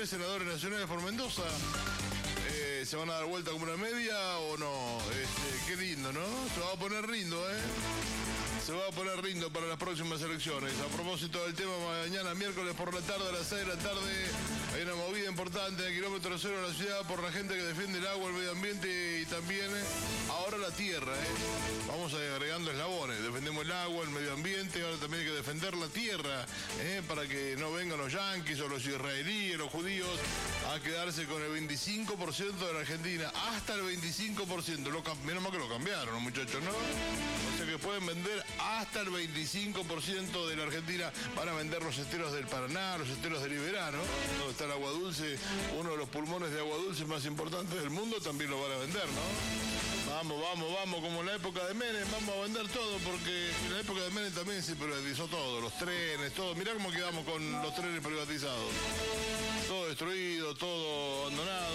3 senadores nacionales por Mendoza. ¿Se van a dar vuelta como una media o no? Qué lindo, ¿no? Se va a poner lindo, Se va a poner lindo para las próximas elecciones. A propósito del tema, mañana miércoles por la tarde a las 6 de la tarde hay una movida importante en el kilómetro cero de la ciudad por la gente que defiende el agua, el medio ambiente y también ahora la tierra. Vamos agregando eslabones. Defendemos el agua, el medio ambiente, ahora también hay que defender la tierra para que no vengan los yanquis o los israelíes, los judíos a quedarse con el 25% de la Argentina. Hasta el 25%. Menos mal que lo cambiaron los muchachos, ¿no? O sea que pueden vender hasta el 25% de la Argentina. Van a vender los esteros del Paraná, los esteros del Iberá, ¿no? Donde está el agua dulce, uno de los pulmones de agua dulce más importantes del mundo, también lo van a vender, ¿no? Vamos, como en la época de Menem, vamos a vender todo, porque en la época de Menem también se privatizó todo, los trenes, todo. Mirá cómo quedamos con los trenes privatizados. Todo destruido, todo abandonado.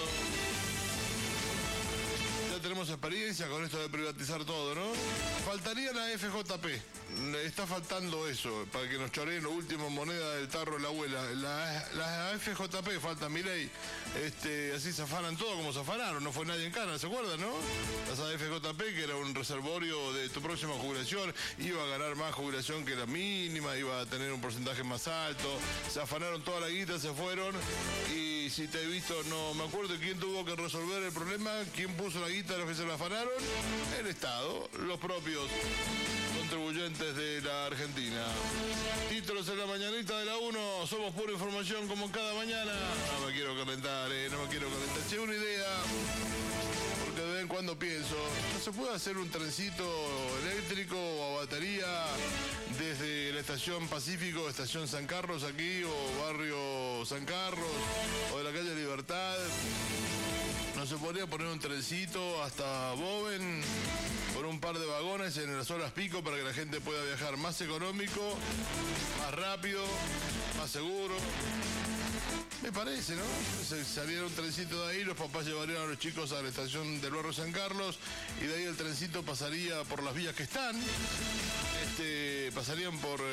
Ya tenemos experiencia con esto de privatizar todo, ¿no? Faltaría la FJP. Está faltando eso, para que nos choreen lo último moneda del tarro de la abuela. La FJP falta, Milei. Así se afanan todo como se afanaron. No fue nadie en cana, ¿se acuerdan, no? La FJP, que era un reservorio de tu próxima jubilación, iba a ganar más jubilación que la mínima, iba a tener un porcentaje más alto. Se afanaron toda la guita, se fueron. Y si te he visto, no me acuerdo quién tuvo que resolver el problema, quién puso la guita de los que se la afanaron. El Estado, los propios contribuyentes de la Argentina. Títulos en la mañanita de la 1. Somos pura información como cada mañana. No me quiero calentar, no me quiero calentar. Che, una idea, porque de vez en cuando pienso, ¿no se puede hacer un trencito eléctrico o a batería desde la estación Pacífico, estación San Carlos aquí, o barrio San Carlos, o de la calle Libertad? ¿No se podría poner un trencito hasta Boven con un par de vagones en las horas pico para que la gente pueda viajar más económico, más rápido, más seguro? Me parece, ¿no? Saliera un trencito de ahí, los papás llevarían a los chicos a la estación del barrio San Carlos y de ahí el trencito pasaría por las vías que están. Pasarían por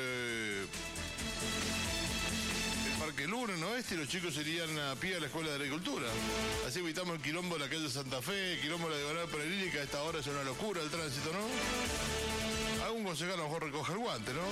Parque Luna, ¿no? Y los chicos irían a pie a la Escuela de Agricultura. Así evitamos el quilombo de la calle Santa Fe, el quilombo de la diagonal Peregrina, que a esta hora es una locura el tránsito, ¿no? Algún concejal a lo mejor recoge el guante, ¿no?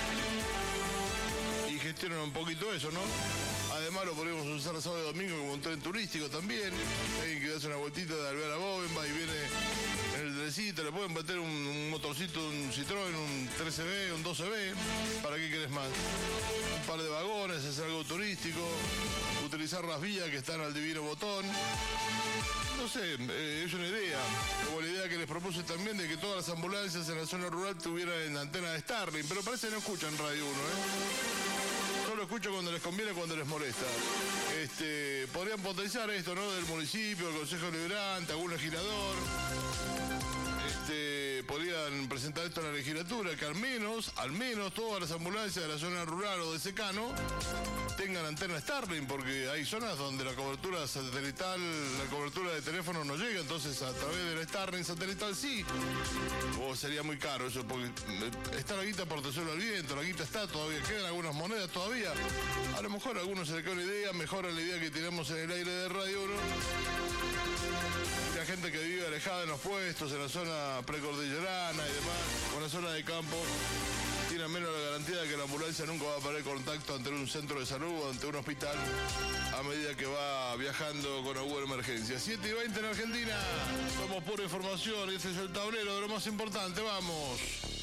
Y gestionan un poquito eso, ¿no? Además lo podríamos usar sábado y domingo como un tren turístico también. Alguien que hace una vueltita de Alvear a Boven, va y viene en el trencito, le pueden meter un motorcito, un Citroën, un 13B, un 12B. ¿Para qué querés más? Un par de vagones, hacer algo turístico, utilizar las vías que están al divino botón. No sé, es una idea, como la idea que les propuse también de que todas las ambulancias en la zona rural tuvieran antena de Starlink, pero parece que no escuchan Radio 1, Solo escucho cuando les conviene, cuando les molesta. Podrían potenciar esto, ¿no? Del municipio, del Consejo Liberante, algún legislador. Podrían presentar esto en la legislatura, que al menos todas las ambulancias de la zona rural o de secano tengan antena Starlink, porque hay zonas donde la cobertura satelital, la cobertura de teléfono no llega, entonces a través de la Starlink satelital sí. O sería muy caro eso, porque está la guita por tesoro al viento, la guita está, todavía quedan algunas monedas todavía. A lo mejor a algunos se le queda una idea, mejora la idea que tenemos en el aire de Radio 1. La gente que vive alejada en los puestos, en la zona precordillerana y demás, o en la zona de campo, tiene menos la garantía de que la ambulancia nunca va a perder contacto ante un centro de salud o ante un hospital a medida que va viajando con alguna emergencia. 7:20 en Argentina, somos pura información y este es el tablero de lo más importante, vamos.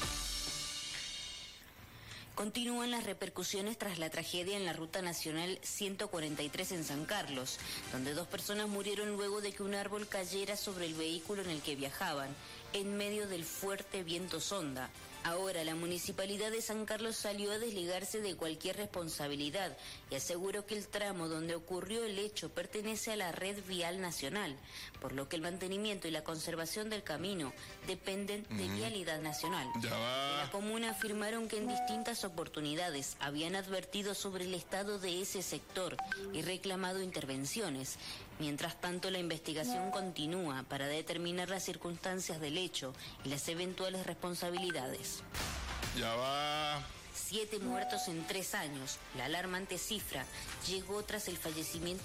Continúan las repercusiones tras la tragedia en la Ruta Nacional 143 en San Carlos, donde 2 personas murieron luego de que un árbol cayera sobre el vehículo en el que viajaban, en medio del fuerte viento sonda. Ahora la Municipalidad de San Carlos salió a desligarse de cualquier responsabilidad y aseguró que el tramo donde ocurrió el hecho pertenece a la red vial nacional, por lo que el mantenimiento y la conservación del camino dependen de Vialidad Nacional. Ya va. De la comuna afirmaron que en distintas oportunidades habían advertido sobre el estado de ese sector y reclamado intervenciones. Mientras tanto, la investigación continúa para determinar las circunstancias del hecho y las eventuales responsabilidades. Ya va. 7 muertos en 3 años. La alarmante cifra llegó tras el fallecimiento